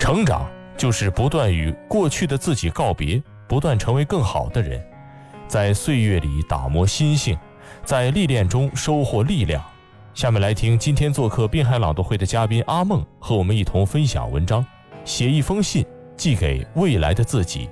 成长就是不断与过去的自己告别，不断成为更好的人，在岁月里打磨心性，在历练中收获力量。下面来听今天做客滨海朗读会的嘉宾阿梦和我们一同分享文章，写一封信寄给未来的自己。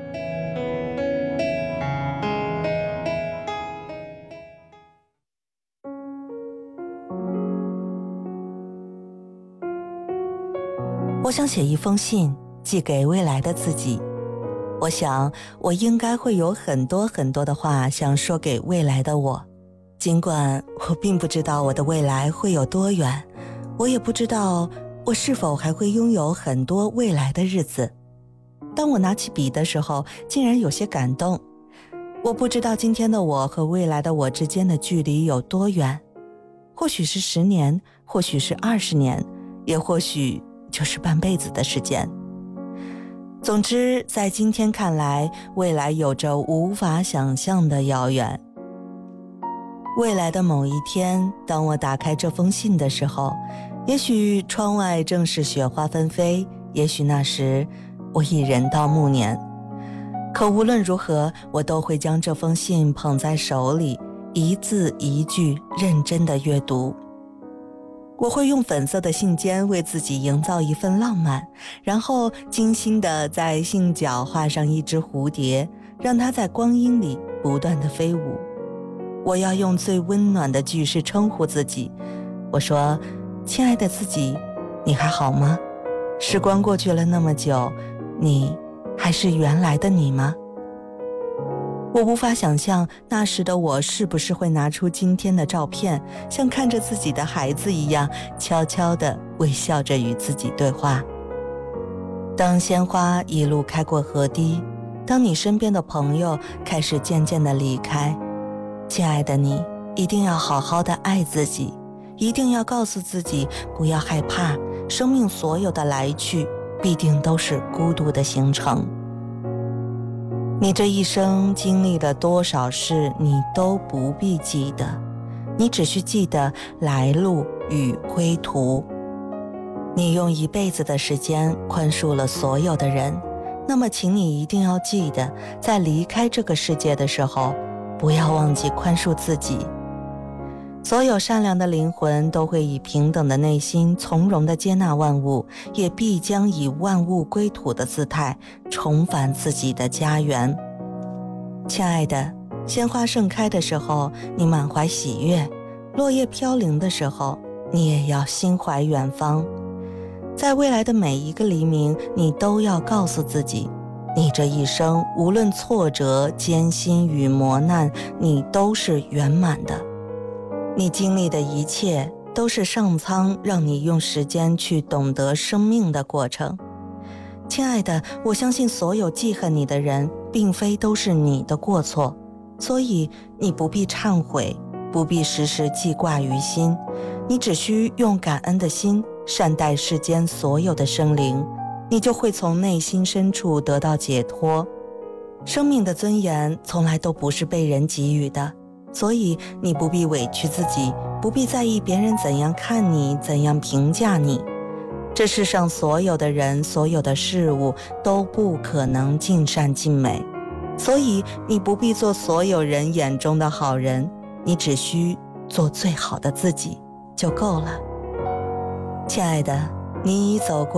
我想写一封信寄给未来的自己。我想我应该会有很多的话想说给未来的我，尽管我并不知道我的未来会有多远，我也不知道我是否还会拥有很多未来的日子。当我拿起笔的时候，竟然有些感动。我不知道今天的我和未来的我之间的距离有多远，或许是10年，或许是20年，也或许就是半辈子的时间。总之，在今天看来，未来有着无法想象的遥远。未来的某一天，当我打开这封信的时候，也许窗外正是雪花纷飞，也许那时我已人到暮年。可无论如何，我都会将这封信捧在手里，一字一句认真地阅读。我会用粉色的信笺为自己营造一份浪漫，然后精心地在信角画上一只蝴蝶，让它在光阴里不断地飞舞。我要用最温暖的句式称呼自己，我说：亲爱的自己，你还好吗？时光过去了那么久，你还是原来的你吗？我无法想象那时的我是不是会拿出今天的照片，像看着自己的孩子一样，悄悄地微笑着与自己对话。当鲜花一路开过河堤，当你身边的朋友开始渐渐地离开，亲爱的你，一定要好好地爱自己，一定要告诉自己不要害怕，生命所有的来去必定都是孤独的行程。你这一生经历了多少事，你都不必记得，你只需记得来路与归途。你用一辈子的时间宽恕了所有的人，那么请你一定要记得，在离开这个世界的时候，不要忘记宽恕自己。所有善良的灵魂都会以平等的内心从容地接纳万物，也必将以万物归土的姿态重返自己的家园。亲爱的，鲜花盛开的时候，你满怀喜悦；落叶飘零的时候，你也要心怀远方。在未来的每一个黎明，你都要告诉自己，你这一生无论挫折、艰辛与磨难，你都是圆满的。你经历的一切都是上苍让你用时间去懂得生命的过程。亲爱的，我相信所有记恨你的人并非都是你的过错，所以你不必忏悔，不必时时记挂于心，你只需用感恩的心善待世间所有的生灵，你就会从内心深处得到解脱。生命的尊严从来都不是被人给予的，所以你不必委屈自己，不必在意别人怎样看你，怎样评价你。这世上所有的人，所有的事物都不可能尽善尽美，所以你不必做所有人眼中的好人，你只需做最好的自己就够了。亲爱的，你已走过